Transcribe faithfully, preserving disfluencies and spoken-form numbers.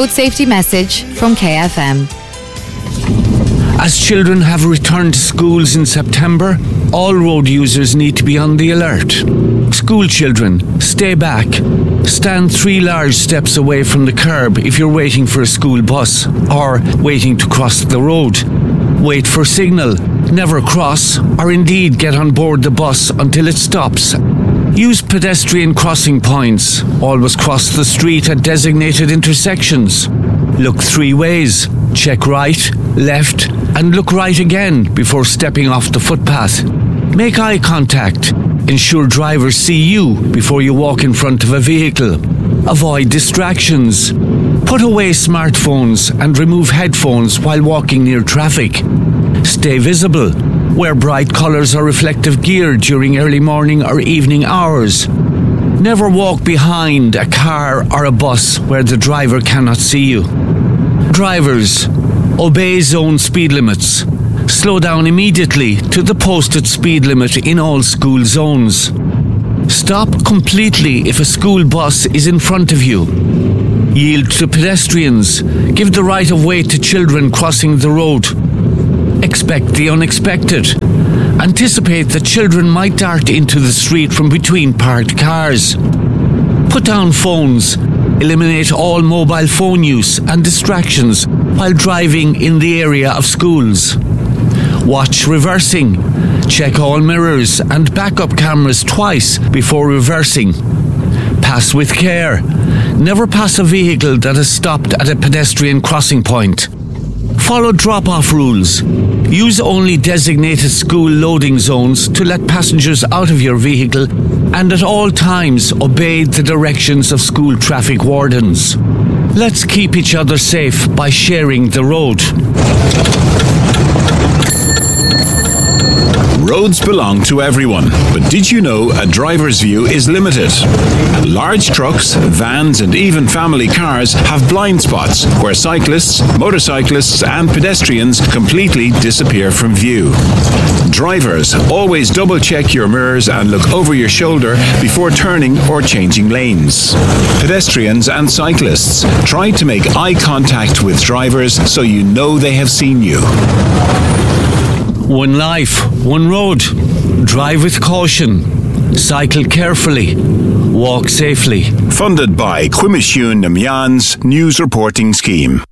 road safety message from K F M. As children have returned to schools in September, all road users need to be on the alert. School children, stay back. Stand three large steps away from the curb if you're waiting for a school bus or waiting to cross the road. Wait for signal. Never cross or indeed get on board the bus until it stops. Use pedestrian crossing points. Always cross the street at designated intersections. Look three ways. Check right, left, and look right again before stepping off the footpath. Make eye contact. Ensure drivers see you before you walk in front of a vehicle. Avoid distractions. Put away smartphones and remove headphones while walking near traffic. Stay visible. Wear bright colours or reflective gear during early morning or evening hours. Never walk behind a car or a bus where the driver cannot see you. Drivers, obey zone speed limits. Slow down immediately to the posted speed limit in all school zones. Stop completely if a school bus is in front of you. Yield to pedestrians. Give the right of way to children crossing the road. Expect the unexpected. Anticipate that children might dart into the street from between parked cars. Put down phones. Eliminate all mobile phone use and distractions while driving in the area of schools. Watch reversing. Check all mirrors and backup cameras twice before reversing. Pass with care. Never pass a vehicle that has stopped at a pedestrian crossing point. Follow drop-off rules. Use only designated school loading zones to let passengers out of your vehicle, and at all times obey the directions of school traffic wardens. Let's keep each other safe by sharing the road. Roads belong to everyone, but did you know a driver's view is limited? Large trucks, vans and even family cars have blind spots where cyclists, motorcyclists and pedestrians completely disappear from view. Drivers, always double check your mirrors and look over your shoulder before turning or changing lanes. Pedestrians and cyclists, try to make eye contact with drivers so you know they have seen you. One life, one road. Drive with caution. Cycle carefully. Walk safely. Funded by Cuimisiún na Meán's News Reporting Scheme.